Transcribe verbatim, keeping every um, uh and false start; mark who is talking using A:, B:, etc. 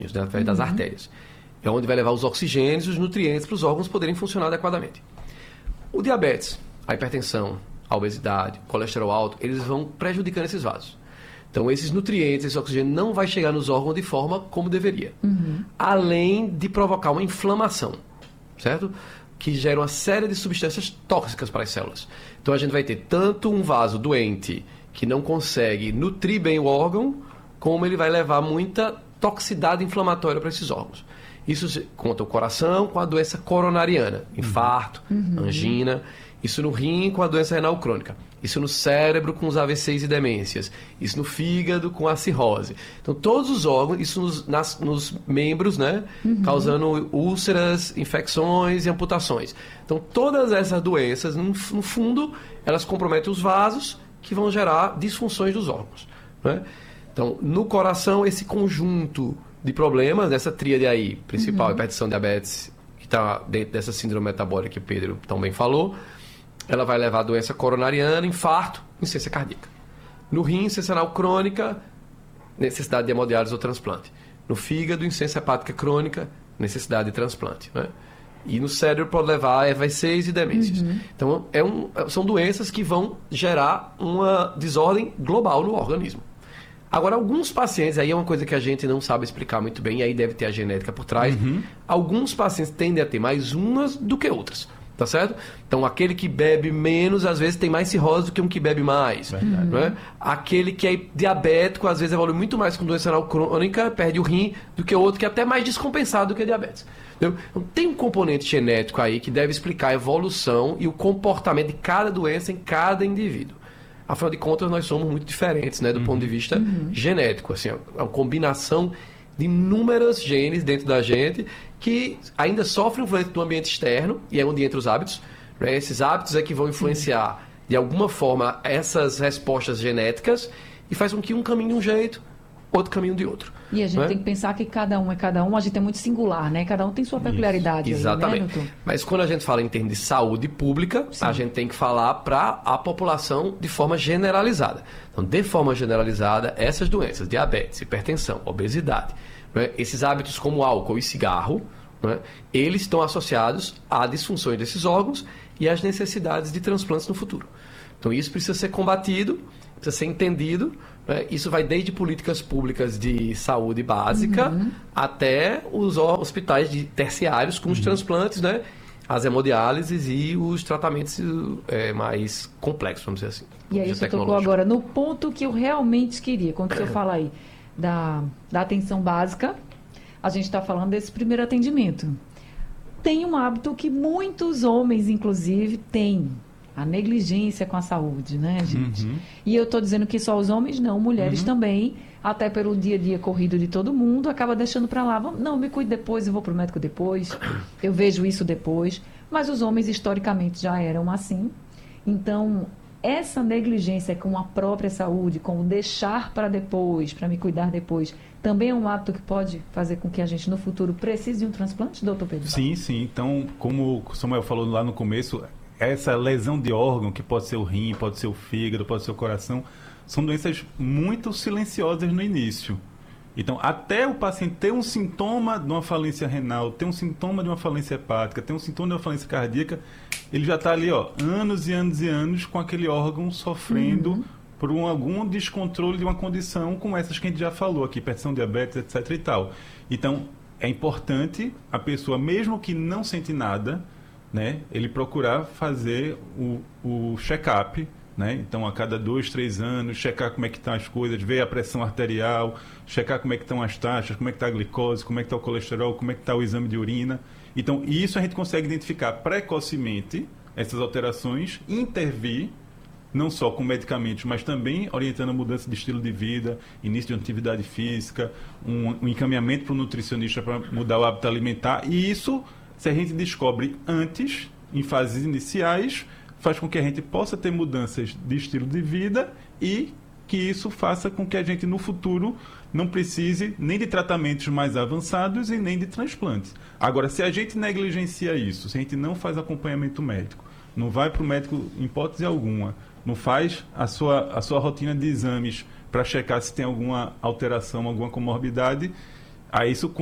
A: né, através das artérias. É onde vai levar os oxigênios e os nutrientes para os órgãos poderem funcionar adequadamente. O diabetes, a hipertensão, a obesidade, o colesterol alto, eles vão prejudicando esses vasos. Então, esses nutrientes, esse oxigênio não vai chegar nos órgãos de forma como deveria. Uhum. Além de provocar uma inflamação, certo? Que gera uma série de substâncias tóxicas para as células. Então, a gente vai ter tanto um vaso doente que não consegue nutrir bem o órgão, como ele vai levar muita toxicidade inflamatória para esses órgãos. Isso conta o coração com a doença coronariana, infarto, uhum. angina. Isso no rim com a doença renal crônica. Isso no cérebro com os A V Cs e demências. Isso no fígado com a cirrose. Então, todos os órgãos, isso nos, nas, nos membros, né? Uhum. Causando úlceras, infecções e amputações. Então, todas essas doenças, no, no fundo, elas comprometem os vasos que vão gerar disfunções dos órgãos, né? Então, no coração, esse conjunto de problemas, essa tríade aí, principal, uhum. hipertensão, diabetes, que está dentro dessa síndrome metabólica que o Pedro também falou, ela vai levar a doença coronariana, infarto, insuficiência cardíaca. No rim, insuficiência renal crônica, necessidade de hemodiálise ou transplante. No fígado, insuficiência hepática crônica, necessidade de transplante, né? E no cérebro pode levar a A V Cs e demências. Uhum. Então, é um, são doenças que vão gerar uma desordem global no organismo. Agora, alguns pacientes, aí é uma coisa que a gente não sabe explicar muito bem, e aí deve ter a genética por trás. Uhum. Alguns pacientes tendem a ter mais umas do que outras. Tá certo? Então, aquele que bebe menos, às vezes, tem mais cirrose do que um que bebe mais. Verdade. Não é? Aquele que é diabético, às vezes, evolui muito mais com doença renal crônica, perde o rim, do que o outro que é até mais descompensado do que diabetes. Entendeu? Então, tem um componente genético aí que deve explicar a evolução e o comportamento de cada doença em cada indivíduo. Afinal de contas, nós somos muito diferentes, né, do uhum. ponto de vista uhum. genético. Assim, é uma combinação de inúmeras genes dentro da gente que ainda sofrem influência do ambiente externo, e é onde entra os hábitos, né? Esses hábitos é que vão influenciar, de alguma forma, essas respostas genéticas e faz com que um caminhe de um jeito, outro caminho de outro.
B: E a gente
A: né?
B: tem que pensar que cada um é cada um, a gente é muito singular, né? Cada um tem sua peculiaridade.
A: Isso, exatamente.
B: Aí, né,
A: mas quando a gente fala em termos de saúde pública, Sim. a gente tem que falar para a população de forma generalizada. Então, de forma generalizada, essas doenças, diabetes, hipertensão, obesidade, né? Esses hábitos como álcool e cigarro, né? Eles estão associados a disfunções desses órgãos e às necessidades de transplantes no futuro. Então, isso precisa ser combatido, precisa ser entendido, né? Isso vai desde políticas públicas de saúde básica uhum. até os hospitais de terciários com os uhum. transplantes, né? As hemodiálises e os tratamentos é, mais complexos, vamos dizer assim.
B: E aí você tocou agora no ponto que eu realmente queria, quando você fala aí da, da atenção básica, a gente está falando desse primeiro atendimento. Tem um hábito que muitos homens, inclusive, têm. A negligência com a saúde, né, gente? Uhum. E eu estou dizendo que só os homens não, mulheres uhum. também, até pelo dia a dia corrido de todo mundo, acaba deixando para lá. Não, me cuide depois, eu vou para o médico depois, eu vejo isso depois. Mas os homens, historicamente, já eram assim. Então, essa negligência com a própria saúde, com o deixar para depois, para me cuidar depois, também é um hábito que pode fazer com que a gente, no futuro, precise de um transplante, doutor Pedro?
C: Sim, sim. Então, como o Samuel falou lá no começo, essa lesão de órgão, que pode ser o rim, pode ser o fígado, pode ser o coração, são doenças muito silenciosas no início. Então, até o paciente ter um sintoma de uma falência renal, ter um sintoma de uma falência hepática, ter um sintoma de uma falência cardíaca, ele já está ali, ó, anos e anos e anos com aquele órgão sofrendo uhum. por um, algum descontrole de uma condição como essas que a gente já falou aqui, hipertensão, diabetes, etc e tal. Então, é importante a pessoa, mesmo que não sente nada, né, ele procurar fazer o, o check-up, né? Então, a cada dois, três anos, checar como é que estão as coisas, ver a pressão arterial, checar como é que estão as taxas, como é que está a glicose, como é que está o colesterol, como é que está o exame de urina. Então, isso a gente consegue identificar precocemente, essas alterações, intervir, não só com medicamentos, mas também orientando a mudança de estilo de vida, início de atividade física, um, um encaminhamento para o nutricionista para mudar o hábito alimentar. E isso, se a gente descobre antes, em fases iniciais, faz com que a gente possa ter mudanças de estilo de vida e que isso faça com que a gente, no futuro, não precise nem de tratamentos mais avançados e nem de transplantes. Agora, se a gente negligencia isso, se a gente não faz acompanhamento médico, não vai para o médico em hipótese alguma, não faz a sua, a sua rotina de exames para checar se tem alguma alteração, alguma comorbidade, Aí isso